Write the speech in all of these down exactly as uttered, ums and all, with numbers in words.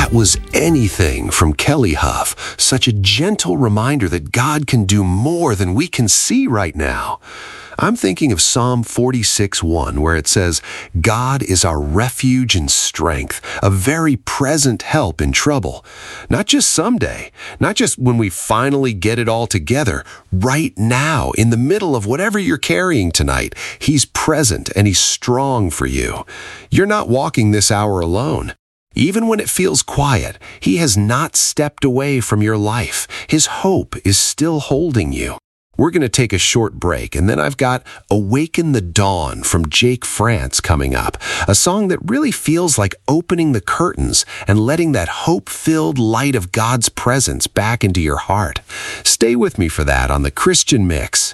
That was Anything from Kelly Huff. Such a gentle reminder that God can do more than we can see right now. I'm thinking of Psalm forty-six one, where it says, God is our refuge and strength, a very present help in trouble. Not just someday, not just when we finally get it all together. Right now, in the middle of whatever you're carrying tonight, He's present and He's strong for you. You're not walking this hour alone. Even when it feels quiet, He has not stepped away from your life. His hope is still holding you. We're going to take a short break, and then I've got Awaken the Dawn from Jake France coming up, a song that really feels like opening the curtains and letting that hope-filled light of God's presence back into your heart. Stay with me for that on the Christian Mix.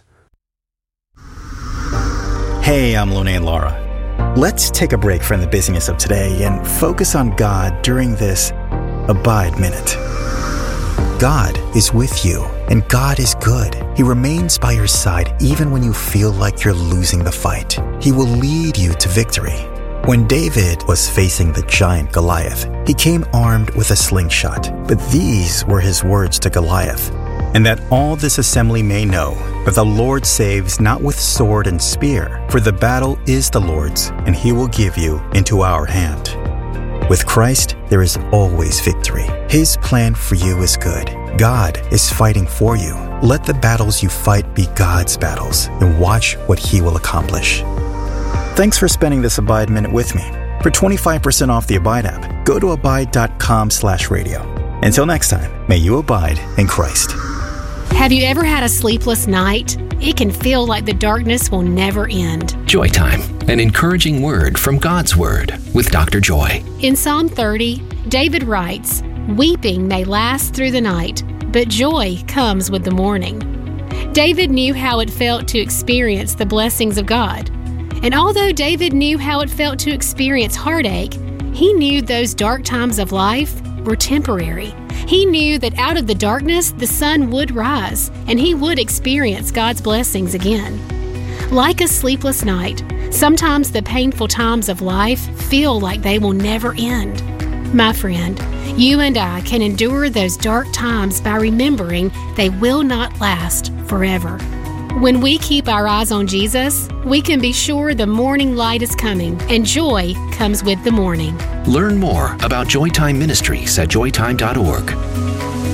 Hey, I'm Lone and Laura. Let's take a break from the busyness of today and focus on God during this Abide Minute. God is with you, and God is good. He remains by your side even when you feel like you're losing the fight. He will lead you to victory. When David was facing the giant Goliath, he came armed with a slingshot. But these were his words to Goliath: "And that all this assembly may know that the Lord saves not with sword and spear, for the battle is the Lord's, and He will give you into our hand." With Christ, there is always victory. His plan for you is good. God is fighting for you. Let the battles you fight be God's battles, and watch what He will accomplish. Thanks for spending this Abide Minute with me. For twenty-five percent off the Abide app, go to abide.com slash radio. Until next time, may you abide in Christ. Have you ever had a sleepless night? It can feel like the darkness will never end. Joy Time, an encouraging word from God's Word with Doctor Joy. In Psalm thirty, David writes, "Weeping may last through the night, but joy comes with the morning." David knew how it felt to experience the blessings of God. And although David knew how it felt to experience heartache, he knew those dark times of life were temporary. He knew that out of the darkness, the sun would rise, and he would experience God's blessings again. Like a sleepless night, sometimes the painful times of life feel like they will never end. My friend, you and I can endure those dark times by remembering they will not last forever. When we keep our eyes on Jesus, we can be sure the morning light is coming, and joy comes with the morning. Learn more about Joy Time Ministries at joy time dot org.